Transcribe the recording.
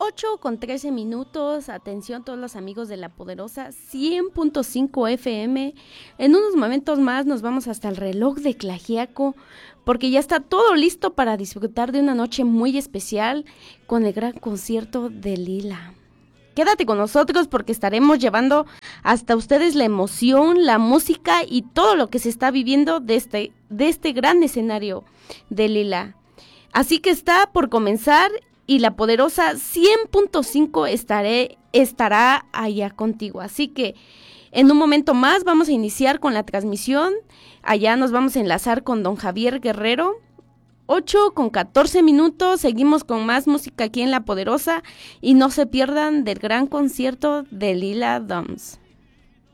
8:13. Atención todos los amigos de La Poderosa 100.5 FM. En unos momentos más nos vamos hasta el reloj de Tlaxiaco, porque ya está todo listo para disfrutar de una noche muy especial con el gran concierto de Lila. Quédate con nosotros porque estaremos llevando hasta ustedes la emoción, la música y todo lo que se está viviendo de este gran escenario de Lila. Así que está por comenzar y La Poderosa 100.5 estará allá contigo. Así que en un momento más vamos a iniciar con la transmisión. Allá nos vamos a enlazar con don Javier Guerrero. 8:14. Seguimos con más música aquí en La Poderosa y no se pierdan del gran concierto de Lila Downs.